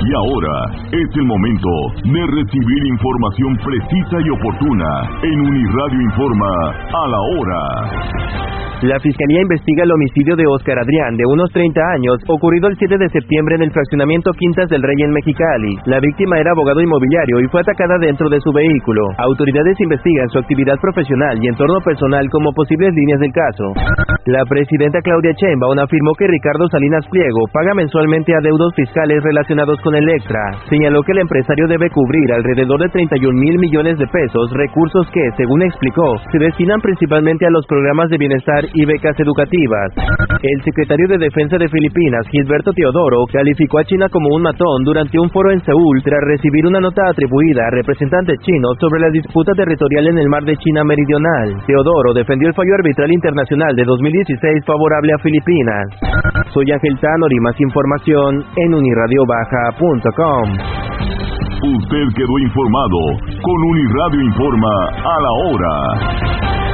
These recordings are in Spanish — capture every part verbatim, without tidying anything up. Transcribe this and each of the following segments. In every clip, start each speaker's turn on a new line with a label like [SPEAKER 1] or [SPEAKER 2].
[SPEAKER 1] Y ahora es el momento de recibir información precisa y oportuna en Uniradio Informa a la hora.
[SPEAKER 2] La Fiscalía investiga el homicidio de Óscar Adrián, de unos treinta años, ocurrido el siete de septiembre en el fraccionamiento Quintas del Rey en Mexicali. La víctima era abogado inmobiliario y fue atacada dentro de su vehículo. Autoridades investigan su actividad profesional y entorno personal como posibles líneas del caso. La presidenta Claudia Sheinbaum afirmó que Ricardo Salinas Pliego paga mensualmente adeudos fiscales relacionados con Electra. Señaló que el empresario debe cubrir alrededor de treinta y un mil millones de pesos, recursos que, según explicó, se destinan principalmente a los programas de bienestar y becas educativas. El secretario de Defensa de Filipinas, Gilberto Teodoro, calificó a China como un matón durante un foro en Seúl tras recibir una nota atribuida a representantes chinos sobre la disputa territorial en el mar de China Meridional. Teodoro defendió el fallo arbitral internacional de dos mil dieciséis favorable a Filipinas. Soy Ángel Tanori, más información en uniradio baja punto com.
[SPEAKER 1] Usted quedó informado con Uniradio Informa a la hora.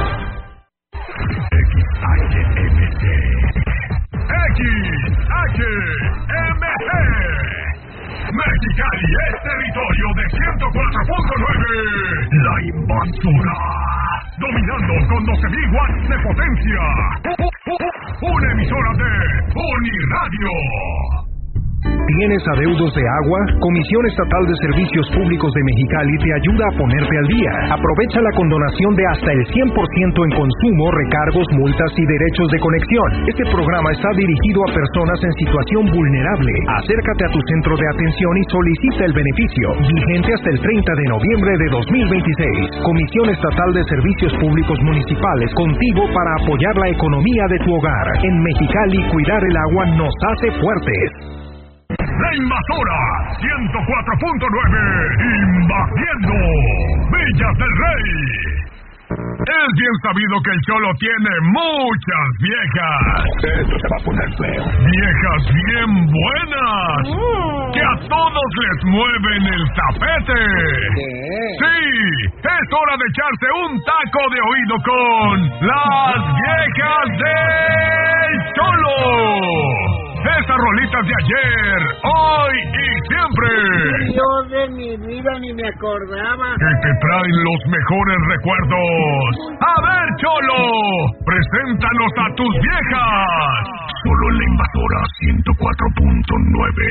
[SPEAKER 3] X H M G Mexicali es territorio de ciento cuatro punto nueve. La Invasora, dominando con doce mil watts de potencia. Una emisora de Uniradio.
[SPEAKER 4] ¿Tienes adeudos de agua? Comisión Estatal de Servicios Públicos de Mexicali te ayuda a ponerte al día. Aprovecha la condonación de hasta el cien por ciento en consumo, recargos, multas y derechos de conexión. Este programa está dirigido a personas en situación vulnerable. Acércate a tu centro de atención y solicita el beneficio. Vigente hasta el treinta de noviembre de dos mil veintiséis. Comisión Estatal de Servicios Públicos Municipales, contigo para apoyar la economía de tu hogar. En Mexicali, cuidar el agua nos hace fuertes.
[SPEAKER 3] La Invasora ciento cuatro punto nueve, invadiendo Villas del Rey. Es bien sabido que el Cholo tiene muchas viejas.
[SPEAKER 5] Esto se va a poner feo.
[SPEAKER 3] Viejas bien buenas, mm. que a todos les mueven el tapete.
[SPEAKER 5] ¿Qué?
[SPEAKER 3] Sí, es hora de echarse un taco de oído con las viejas del Cholo. Esas rolitas de ayer, hoy y siempre.
[SPEAKER 6] Yo de mi vida ni me acordaba.
[SPEAKER 3] Que te traen los mejores recuerdos. A ver, Cholo, preséntanos a tus viejas.
[SPEAKER 5] Solo en La Invasora ciento cuatro punto nueve.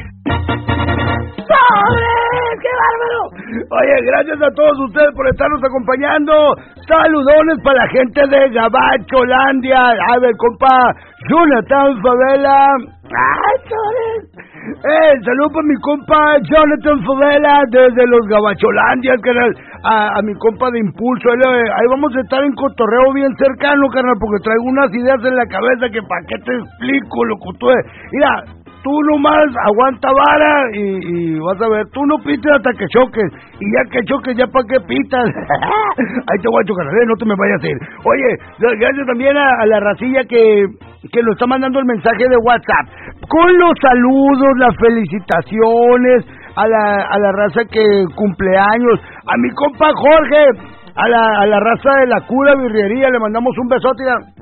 [SPEAKER 6] ¡Sobres! ¡Qué bárbaro!
[SPEAKER 7] Oye, gracias a todos ustedes por estarnos acompañando. Saludones para la gente de Gabacholandia. A ver, compa Jonathan Favela. ¡Ay, sobres! Eh, saludo para mi compa Jonathan Favela desde los Gabacholandias, carnal. A, a mi compa de Impulso. Ahí, ahí vamos a estar en cotorreo bien cercano, carnal, porque traigo unas ideas en la cabeza que para qué te explico, loco. Tú, mira, tú nomás aguanta vara y, y vas a ver, tú no pites hasta que choques. Y ya que choques, ya para qué pitas. Ahí te voy a chocar, ¿eh? No te me vayas a ir. Oye, gracias también a, a la racilla que, que nos está mandando el mensaje de WhatsApp. Con los saludos, las felicitaciones, a la, a la raza que cumpleaños, a mi compa Jorge, a la, a la raza de la cura birrería, le mandamos un besote.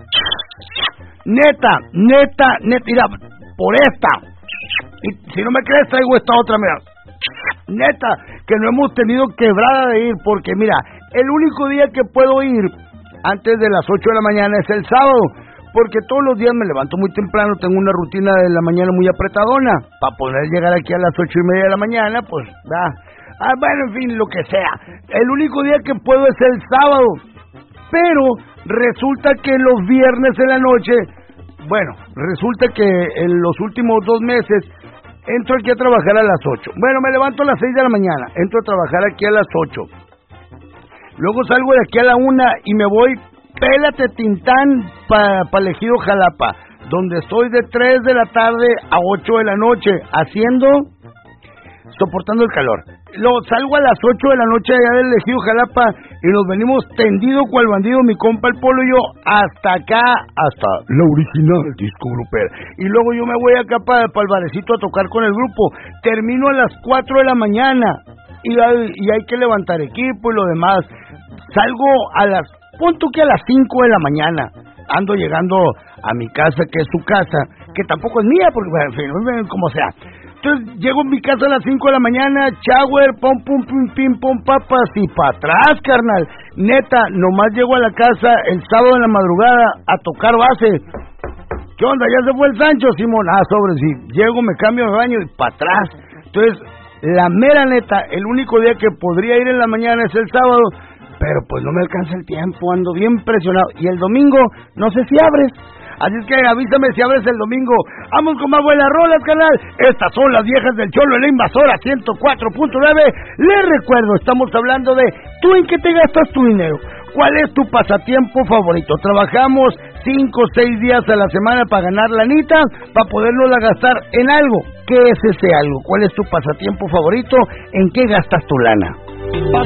[SPEAKER 7] Neta, neta, neta, mira, por esta. Y si no me crees, traigo esta otra, mira. Neta, que no hemos tenido quebrada de ir, porque mira, el único día que puedo ir antes de las ocho de la mañana es el sábado, porque todos los días me levanto muy temprano, tengo una rutina de la mañana muy apretadona, para poder llegar aquí a las ocho y media de la mañana, pues, va. Ah, bueno, en fin, lo que sea. El único día que puedo es el sábado, pero resulta que los viernes en la noche, bueno, resulta que en los últimos dos meses entro aquí a trabajar a las ocho. Bueno, me levanto a las seis de la mañana, entro a trabajar aquí a las ocho. Luego salgo de aquí a la una y me voy, pélate Tintán, para pa Ejido Jalapa, donde estoy de tres de la tarde a ocho de la noche, haciendo, soportando el calor. Luego salgo a las ocho de la noche allá del Ejido Jalapa y nos venimos tendido cual bandido, mi compa el Polo y yo, hasta acá, hasta la original disco grupera. Y luego yo me voy acá para pa el barecito a tocar con el grupo. Termino a las cuatro de la mañana y hay, y hay que levantar equipo y lo demás. Salgo a las, pon tú que a las cinco de la mañana. Ando llegando a mi casa, que es su casa, que tampoco es mía, porque, bueno, en fin, como sea. Entonces llego a mi casa a las cinco de la mañana, shower, pum, pum, pum, pim, pum, papas y para atrás, carnal. Neta, nomás llego a la casa el sábado en la madrugada a tocar base. ¿Qué onda? ¿Ya se fue el Sancho, Simón? Ah, sobre, sí. Llego, me cambio de baño y para atrás. Entonces, la mera neta, el único día que podría ir en la mañana es el sábado, pero pues no me alcanza el tiempo, ando bien presionado. Y el domingo, no sé si abres. Así es que avísame si abres el domingo. Vamos con más buenas rolas, canal. Estas son las viejas del Cholo en la Invasora ciento cuatro punto nueve. Les recuerdo, estamos hablando de ¿tú en qué te gastas tu dinero? ¿Cuál es tu pasatiempo favorito? Trabajamos cinco o seis días a la semana para ganar lanita, para podernosla gastar en algo. ¿Qué es ese algo? ¿Cuál es tu pasatiempo favorito? ¿En qué gastas tu lana?